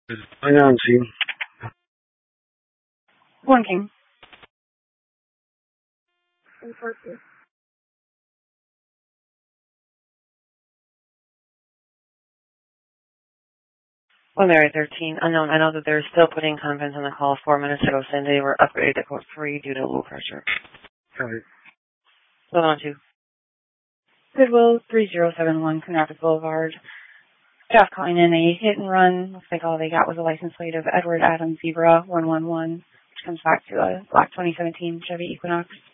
What's going on, Chief? One King. Well, Mary 13, unknown. I know that they're still putting contents on the call 4 minutes ago saying they were upgraded to code 3 due to low pressure. Sorry. 1102. Goodwill 3071, Canarvis Boulevard. Staff calling in a hit and run. Looks like all they got was a license plate of Edward Adams Zebra 111, which comes back to a black 2017 Chevy Equinox.